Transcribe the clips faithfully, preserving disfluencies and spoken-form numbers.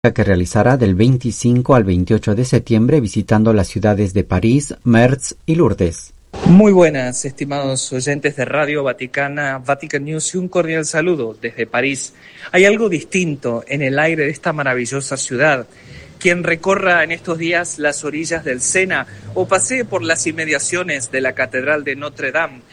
que realizará del veinticinco al veintiocho de septiembre visitando las ciudades de París, Metz y Lourdes. Muy buenas, estimados oyentes de Radio Vaticana, Vatican News, y un cordial saludo desde París. Hay algo distinto en el aire de esta maravillosa ciudad. Quien recorra en estos días las orillas del Sena o pasee por las inmediaciones de la Catedral de Notre Dame,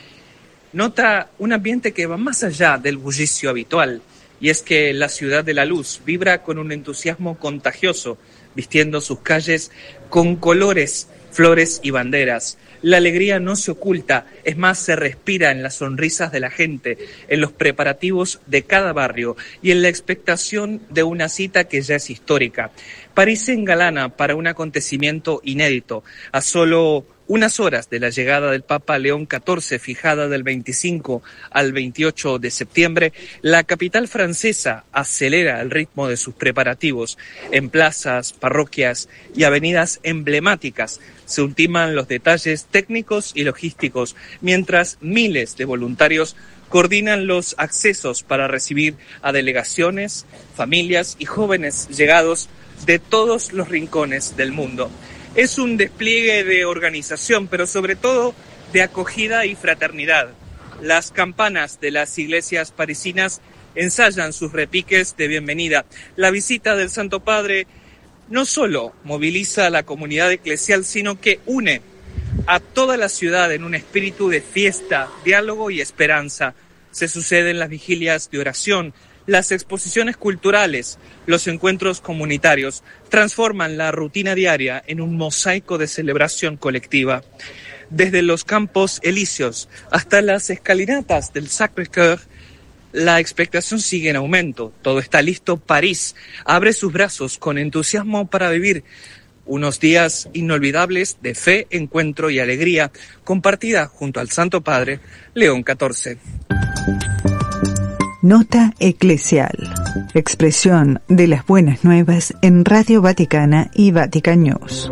nota un ambiente que va más allá del bullicio habitual. Y es que la ciudad de la luz vibra con un entusiasmo contagioso, vistiendo sus calles con colores, flores y banderas. La alegría no se oculta, es más, se respira en las sonrisas de la gente, en los preparativos de cada barrio y en la expectación de una cita que ya es histórica. París se engalana para un acontecimiento inédito. A solo unas horas de la llegada del Papa León catorce, fijada del veinticinco al veintiocho de septiembre, la capital francesa acelera el ritmo de sus preparativos. En plazas, parroquias y avenidas emblemáticas se ultiman los detalles técnicos y logísticos, mientras miles de voluntarios coordinan los accesos para recibir a delegaciones, familias y jóvenes llegados de todos los rincones del mundo. Es un despliegue de organización, pero sobre todo de acogida y fraternidad. Las campanas de las iglesias parisinas ensayan sus repiques de bienvenida. La visita del Santo Padre no solo moviliza a la comunidad eclesial, sino que une a toda la ciudad en un espíritu de fiesta, diálogo y esperanza. Se suceden las vigilias de oración, las exposiciones culturales, los encuentros comunitarios transforman la rutina diaria en un mosaico de celebración colectiva. Desde los Campos Elíseos hasta las escalinatas del Sacré-Cœur, la expectación sigue en aumento. Todo está listo. París abre sus brazos con entusiasmo para vivir unos días inolvidables de fe, encuentro y alegría, compartida junto al Santo Padre León catorce. Nota eclesial. Expresión de las buenas nuevas en Radio Vaticana y Vatican News.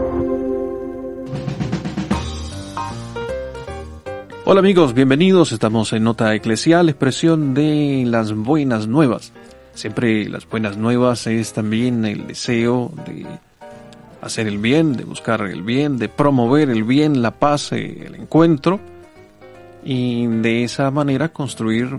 Hola amigos, bienvenidos. Estamos en Nota eclesial, expresión de las buenas nuevas. Siempre las buenas nuevas es también el deseo de hacer el bien, de buscar el bien, de promover el bien, la paz, el encuentro, y de esa manera construir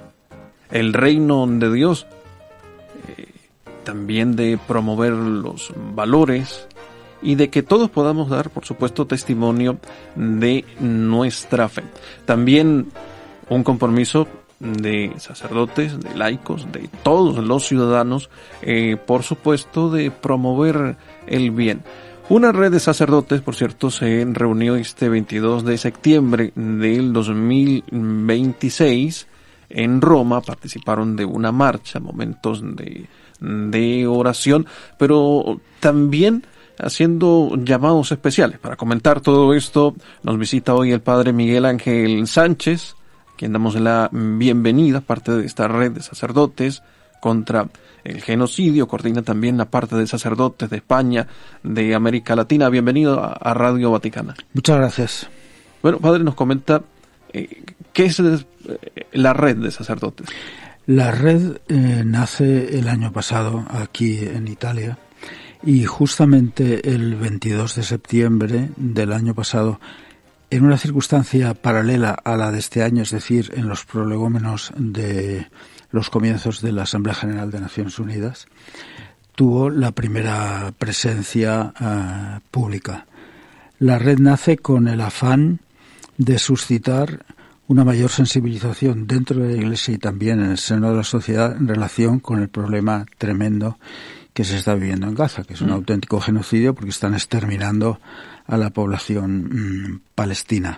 el reino de Dios, eh, también de promover los valores y de que todos podamos dar, por supuesto, testimonio de nuestra fe. También un compromiso de sacerdotes, de laicos, de todos los ciudadanos, eh, por supuesto, de promover el bien. Una red de sacerdotes, por cierto, se reunió este veintidós de septiembre del dos mil veintiséis en Roma. Participaron de una marcha, momentos de, de oración, pero también haciendo llamados especiales. Para comentar todo esto, nos visita hoy el padre Miguel Ángel Sánchez, quien damos la bienvenida, parte de esta red de sacerdotes contra el genocidio, coordina también la parte de sacerdotes de España, de América Latina. Bienvenido a, a Radio Vaticana. Muchas gracias. Bueno, padre, nos comenta eh, qué es eh, la red de sacerdotes. La red eh, nace el año pasado aquí en Italia, y justamente el veintidós de septiembre del año pasado, en una circunstancia paralela a la de este año, es decir, en los prolegómenos de los comienzos de la Asamblea General de Naciones Unidas, tuvo la primera presencia uh, pública. La red nace con el afán de suscitar una mayor sensibilización dentro de la Iglesia y también en el seno de la sociedad en relación con el problema tremendo que se está viviendo en Gaza, que es un mm. auténtico genocidio porque están exterminando a la población mmm, palestina.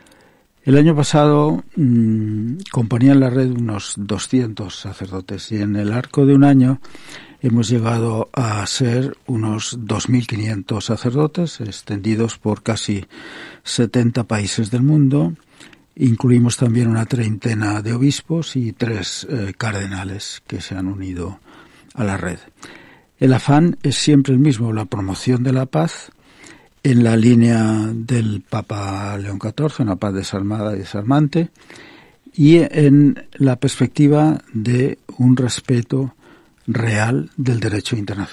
El año pasado mmm, componían la red unos doscientos sacerdotes y en el arco de un año hemos llegado a ser unos dos mil quinientos sacerdotes extendidos por casi setenta países del mundo. Incluimos también una treintena de obispos y tres eh, cardenales que se han unido a la red. El afán es siempre el mismo, la promoción de la paz en la línea del Papa León catorce, una paz desarmada y desarmante, y en la perspectiva de un respeto real del derecho internacional.